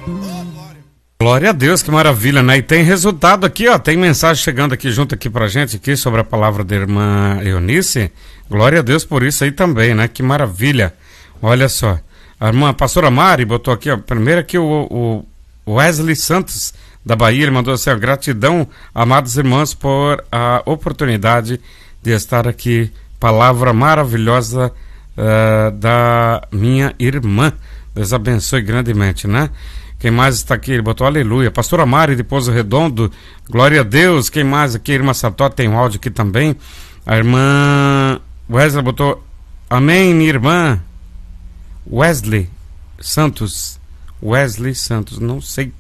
Glória a Deus, que maravilha, né? E tem resultado aqui, ó, tem mensagem chegando aqui junto aqui pra gente aqui sobre a palavra da irmã Eunice. Glória a Deus por isso aí também, né? Que maravilha. Olha só, a irmã pastora Mari botou aqui, ó, primeiro aqui o Wesley Santos da Bahia, ele mandou assim, ó, gratidão, amados irmãos, por a oportunidade de estar aqui, palavra maravilhosa da minha irmã. Deus abençoe grandemente, né? Quem mais está aqui? Ele botou aleluia. Pastora Mari de Pouso Redondo, glória a Deus. Quem mais aqui? A irmã Sató tem um áudio aqui também. A irmã Wesley botou amém, minha irmã. Wesley Santos. Wesley Santos. Não sei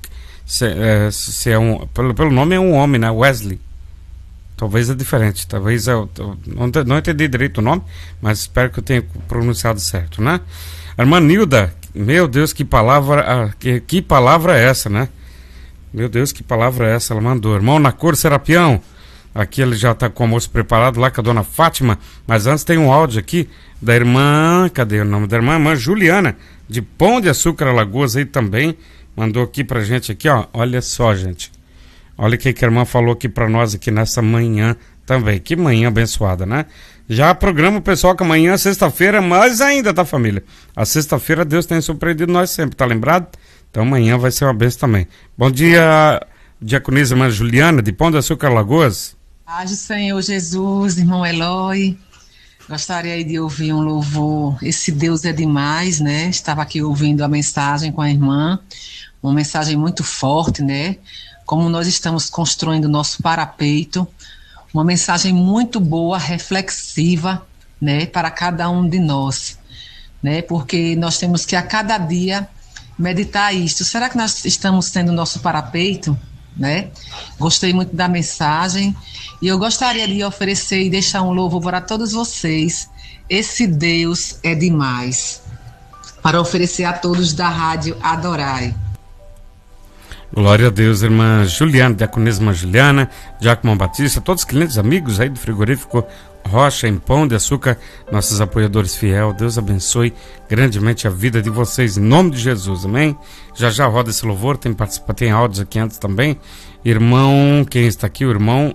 se é um... Pelo nome é um homem, né? Wesley. Talvez é diferente. Talvez não entendi direito o nome, mas espero que eu tenha pronunciado certo, né? A irmã Nilda, meu Deus, que palavra é essa, né? Meu Deus, que palavra é essa? Ela mandou. Irmão Nacor Serapião, aqui ele já está com o almoço preparado lá com a dona Fátima, mas antes tem um áudio aqui da irmã, cadê o nome da irmã? Irmã Juliana, de Pão de Açúcar, Alagoas, aí também, mandou aqui pra gente aqui, ó, olha só, gente. Olha o que a irmã falou aqui pra nós aqui nessa manhã também. Que manhã abençoada, né? Já programa o pessoal que amanhã, sexta-feira, mais ainda, tá, família? A sexta-feira Deus tem surpreendido nós sempre, tá lembrado? Então amanhã vai ser uma bênção também. Bom dia, diaconisa irmã Juliana, de Pão de Açúcar, Alagoas. Age, Senhor Jesus, irmão Eloy. Gostaria de ouvir um louvor. Esse Deus é demais, né? Estava aqui ouvindo a mensagem com a irmã. Uma mensagem muito forte, né? Como nós estamos construindo nosso parapeito. Uma mensagem muito boa, reflexiva, né, para cada um de nós, né, porque nós temos que a cada dia meditar isto. Será que nós estamos tendo nosso parapeito, né? Gostei muito da mensagem e eu gostaria de oferecer e deixar um louvor para todos vocês. Esse Deus é demais, para oferecer a todos da Rádio Adorai. Glória a Deus, irmã Juliana, diaconisa Juliana, Diácono Batista, todos os clientes, amigos aí do frigorífico Rocha em Pão de Açúcar, nossos apoiadores fiel. Deus abençoe grandemente a vida de vocês, em nome de Jesus, amém? Já roda esse louvor, tem áudios aqui antes também. Irmão, quem está aqui? O irmão,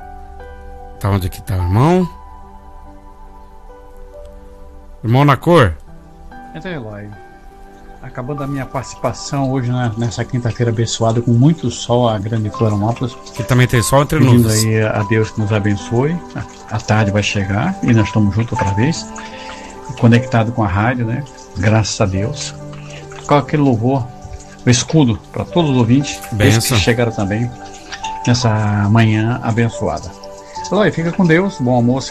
tá onde aqui tá o irmão? Irmão Nacor. Então, Eloy, acabando a minha participação hoje nessa quinta-feira abençoada com muito sol, a grande Florianópolis. Que também tem sol entre nós. Pedindo aí a Deus que nos abençoe. A tarde vai chegar e nós estamos juntos outra vez, conectado com a rádio, né? Graças a Deus. Com aquele louvor, o escudo para todos os ouvintes, esses que chegaram também nessa manhã abençoada. Eloy, fica com Deus, bom almoço.